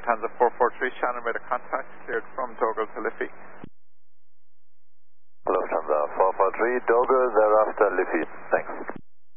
Lufthansa 443, Shannon radar contact, cleared from Dogle to Liffey. Lufthansa 443, Dogle, thereafter Liffey. Thanks.